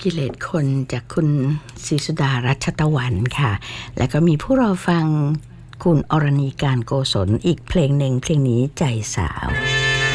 กิเลสคนจากคุณศรีสุดารัชตะวันค่ะแล้วก็มีผู้รอฟังคุณอรณีการโกศลอีกเพลงหนึ่งเพลงนี้ใจสาว